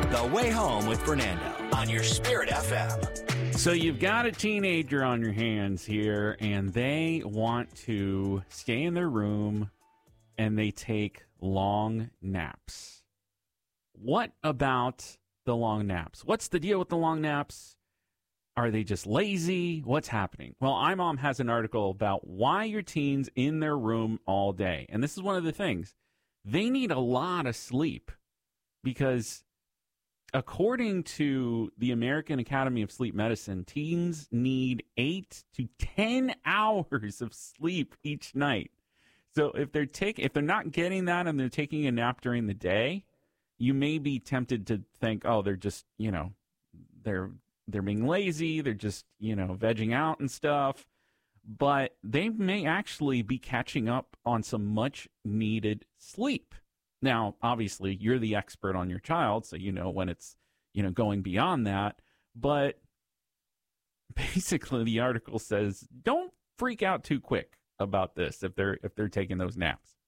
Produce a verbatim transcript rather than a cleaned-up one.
The Way Home with Fernando on your Spirit F M. So you've got a teenager on your hands here, and they want to stay in their room, and they take long naps. What about the long naps? What's the deal with the long naps? Are they just lazy? What's happening? Well, iMom has an article about why your teen's in their room all day. And this is one of the things. They need a lot of sleep because according to the American Academy of Sleep Medicine, teens need eight to ten hours of sleep each night. So if they're take, if they're not getting that and they're taking a nap during the day, you may be tempted to think, oh, they're just, you know, they're they're being lazy, they're just, you know, vegging out and stuff. But they may actually be catching up on some much needed sleep. Now, obviously, you're the expert on your child, so you know when it's, you know, going beyond that. But basically, the article says, don't freak out too quick about this if they're if they're taking those naps.